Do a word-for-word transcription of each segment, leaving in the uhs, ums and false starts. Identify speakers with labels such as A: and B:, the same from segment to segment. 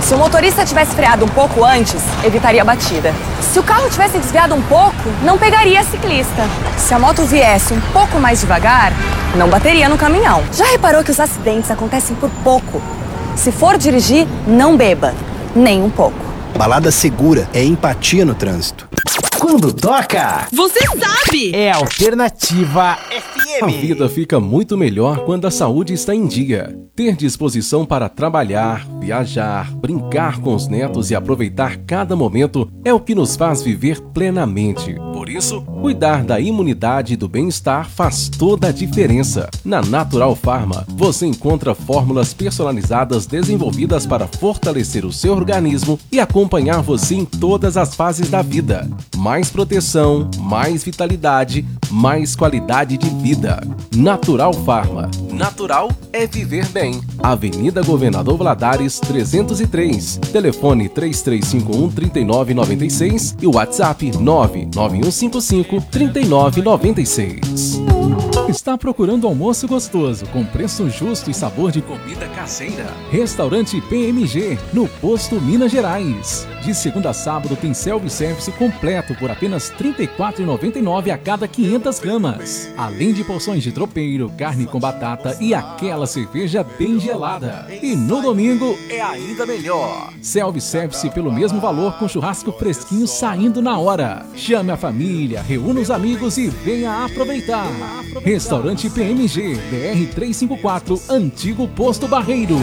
A: Se o motorista tivesse freado um pouco antes, evitaria a batida. Se o carro tivesse desviado um pouco, não pegaria a ciclista. Se a moto viesse um pouco mais devagar, não bateria no caminhão. Já reparou que os acidentes acontecem por pouco? Se for dirigir, não beba, nem um pouco.
B: Balada segura é empatia no trânsito.
C: Quando toca,
D: você sabe!
C: É Alternativa F M.
E: A vida fica muito melhor quando a saúde está em dia. Ter disposição para trabalhar, viajar, brincar com os netos e aproveitar cada momento é o que nos faz viver plenamente. Por isso, cuidar da imunidade e do bem-estar faz toda a diferença. Na Natural Pharma, você encontra fórmulas personalizadas desenvolvidas para fortalecer o seu organismo e acompanhar você em todas as fases da vida. Mais proteção, mais vitalidade, mais qualidade de vida. Natural Pharma. Natural é viver bem. Avenida Governador Valadares, trezentos e três. Telefone três três cinco um, três nove nove seis e WhatsApp nove nove um cinco cinco, três nove nove seis.
F: Está procurando almoço gostoso, com preço justo e sabor de comida caseira? Restaurante P M G, no Posto Minas Gerais. De segunda a sábado tem self-service completo por apenas trinta e quatro reais e noventa e nove centavos a cada quinhentas gramas. Além de porções de tropeiro, carne com batata e aquela cerveja bem gelada. E no domingo é ainda melhor. Self-service pelo mesmo valor com churrasco fresquinho saindo na hora. Chame a família, reúna os amigos e venha aproveitar. Restaurante P M G, B R trezentos e cinquenta e quatro, Antigo Posto Barreiro.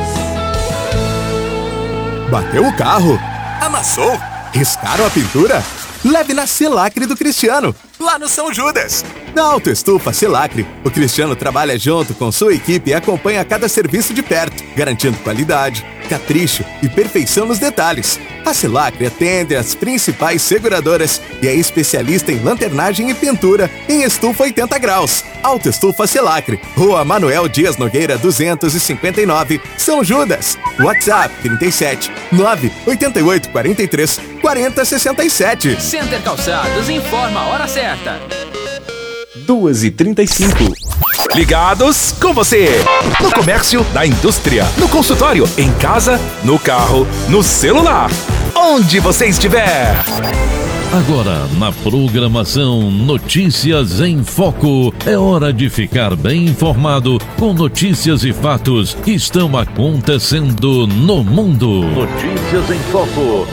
G: Bateu o carro? Amassou? Riscaram a pintura? Leve na Selacre do Cristiano, lá no São Judas. Na Autoestufa Selacre, o Cristiano trabalha junto com sua equipe e acompanha cada serviço de perto, garantindo qualidade, capricho e perfeição nos detalhes. A Selacre atende as principais seguradoras e é especialista em lanternagem e pintura em estufa oitenta graus. Autoestufa Selacre, Rua Manuel Dias Nogueira duzentos e cinquenta e nove, São Judas. WhatsApp trinta e sete, nove oito oito, quatro três, quatro zero seis sete.
H: Center Calçados informa a hora certa.
I: duas e trinta e cinco.
J: Ligados com você. No comércio, na indústria, no consultório, em casa, no carro, no celular. Onde você estiver.
K: Agora, na programação Notícias em Foco, é hora de ficar bem informado com notícias e fatos que estão acontecendo no mundo. Notícias em Foco.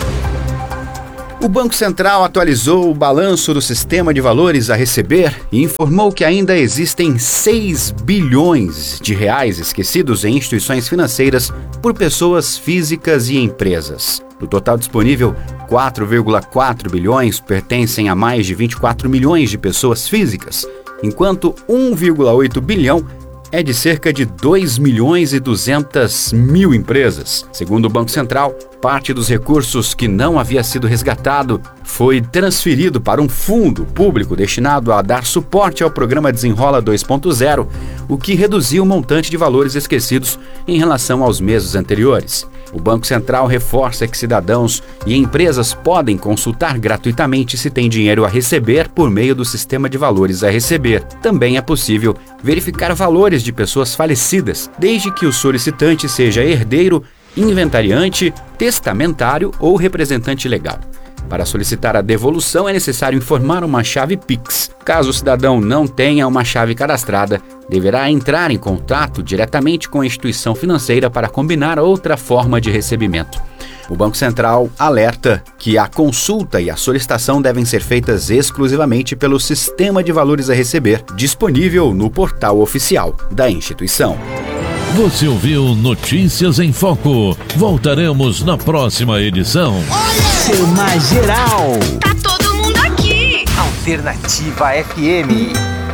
L: O Banco Central atualizou o balanço do sistema de valores a receber e informou que ainda existem seis bilhões de reais esquecidos em instituições financeiras por pessoas físicas e empresas. Do total disponível, quatro vírgula quatro bilhões pertencem a mais de vinte e quatro milhões de pessoas físicas, enquanto um vírgula oito bilhão é de cerca de dois milhões e duzentas mil empresas. Segundo o Banco Central, parte dos recursos que não havia sido resgatado foi transferido para um fundo público destinado a dar suporte ao programa Desenrola dois ponto zero, o que reduziu o montante de valores esquecidos em relação aos meses anteriores. O Banco Central reforça que cidadãos e empresas podem consultar gratuitamente se tem dinheiro a receber por meio do sistema de valores a receber. Também é possível verificar valores de pessoas falecidas, desde que o solicitante seja herdeiro, inventariante, testamentário ou representante legal. Para solicitar a devolução é necessário informar uma chave Pix. Caso o cidadão não tenha uma chave cadastrada, deverá entrar em contato diretamente com a instituição financeira para combinar outra forma de recebimento. O Banco Central alerta que a consulta e a solicitação devem ser feitas exclusivamente pelo Sistema de Valores a Receber, disponível no portal oficial da instituição.
K: Você ouviu Notícias em Foco. Voltaremos na próxima edição.
C: Tema geral.
D: Tá todo mundo aqui.
C: Alternativa F M.